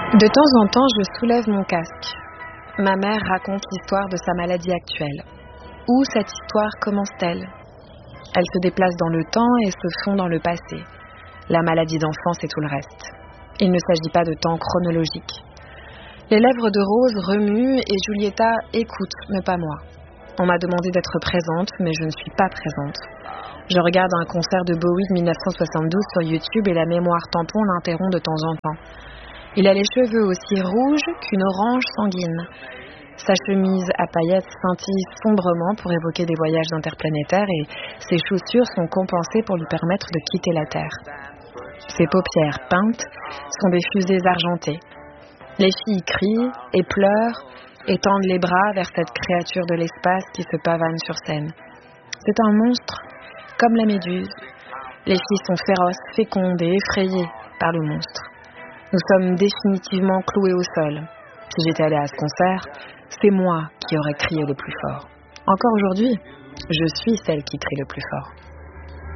De temps en temps, je soulève mon casque. Ma mère raconte l'histoire de sa maladie actuelle. Où cette histoire commence-t-elle? Elle se déplace dans le temps et se fond dans le passé. La maladie d'enfance et tout le reste. Il ne s'agit pas de temps chronologique. Les lèvres de Rose remuent et Julieta écoute, mais pas moi. On m'a demandé d'être présente, mais je ne suis pas présente. Je regarde un concert de Bowie de 1972 sur YouTube et la mémoire tampon l'interrompt de temps en temps. Il a les cheveux aussi rouges qu'une orange sanguine. Sa chemise à paillettes scintille sombrement pour évoquer des voyages interplanétaires et ses chaussures sont compensées pour lui permettre de quitter la Terre. Ses paupières peintes sont des fusées argentées. Les filles crient et pleurent et tendent les bras vers cette créature de l'espace qui se pavane sur scène. C'est un monstre, comme la méduse. Les filles sont féroces, fécondes et effrayées par le monstre. Nous sommes définitivement cloués au sol. Si j'étais allée à ce concert, c'est moi qui aurais crié le plus fort. Encore aujourd'hui, je suis celle qui crie le plus fort.